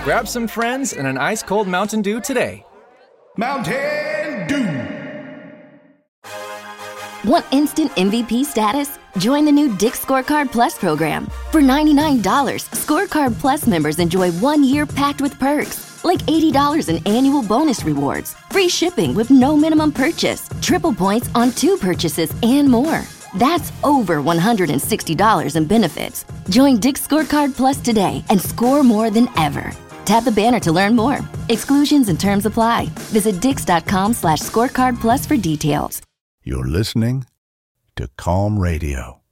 Grab some friends and an ice-cold Mountain Dew today. Mountain Dew. Want instant MVP status? Join the new Dick's Scorecard Plus program. For $99, Scorecard Plus members enjoy 1 year packed with perks, like $80 in annual bonus rewards, free shipping with no minimum purchase, triple points on 2 purchases, and more. That's over $160 in benefits. Join Dick's Scorecard Plus today and score more than ever. Tap the banner to learn more. Exclusions and terms apply. Visit dix.com/scorecard plus for details. You're listening to Calm Radio.